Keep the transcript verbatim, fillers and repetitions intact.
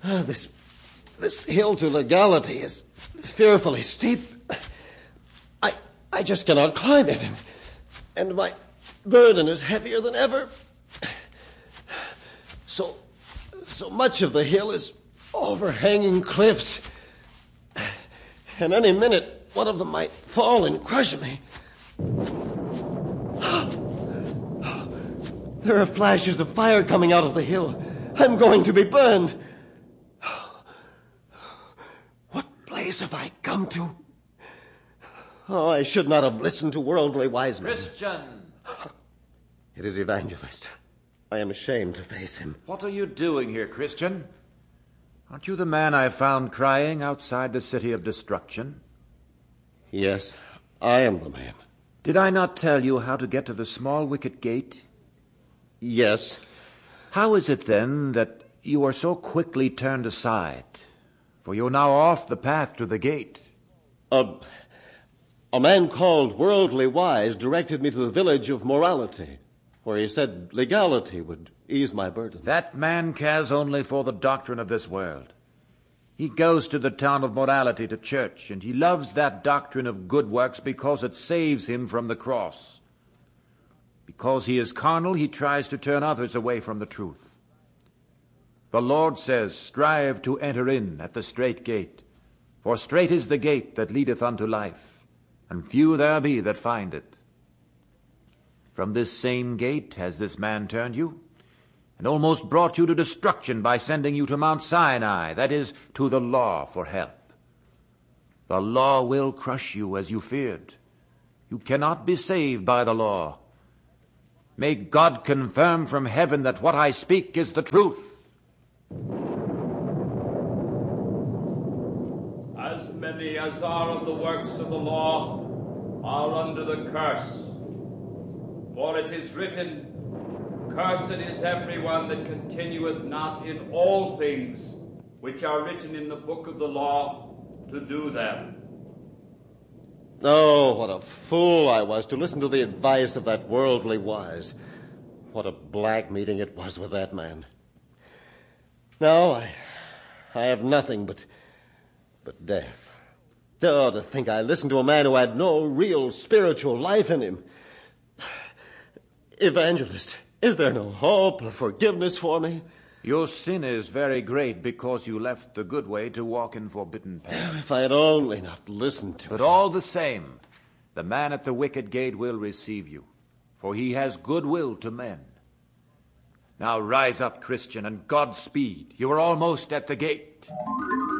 Ah, this, this hill to legality is fearfully steep. I, I just cannot climb it, and, and my burden is heavier than ever. So, so much of the hill is overhanging cliffs, and any minute one of them might fall and crush me. There are flashes of fire coming out of the hill. I'm going to be burned. What place have I come to? Oh, I should not have listened to worldly wise men. Christian! It is Evangelist. I am ashamed to face him. What are you doing here, Christian? Aren't you the man I found crying outside the city of destruction? Yes, I am the man. Did I not tell you how to get to the small wicket gate? Yes. How is it, then, that you are so quickly turned aside? For you're now off the path to the gate. A, a man called Worldly Wise directed me to the village of Morality, where he said legality would ease my burden. That man cares only for the doctrine of this world. He goes to the town of Morality to church, and he loves that doctrine of good works because it saves him from the cross. Because he is carnal, he tries to turn others away from the truth. The Lord says, strive to enter in at the strait gate, for strait is the gate that leadeth unto life, and few there be that find it. From this same gate has this man turned you, and almost brought you to destruction by sending you to Mount Sinai, that is, to the law for help. The law will crush you as you feared. You cannot be saved by the law. May God confirm from heaven that what I speak is the truth. As many as are of the works of the law are under the curse. For it is written, cursed is everyone that continueth not in all things which are written in the book of the law to do them. Oh, what a fool I was to listen to the advice of that Worldly Wise. What a black meeting it was with that man. Now I, I have nothing but, but death. Oh, to think I listened to a man who had no real spiritual life in him. Evangelist, is there no hope or forgiveness for me? Your sin is very great because you left the good way to walk in forbidden paths. If I had only not listened to But him. all the same, the man at the wicket gate will receive you, for he has good will to men. Now rise up, Christian, and Godspeed. You are almost at the gate.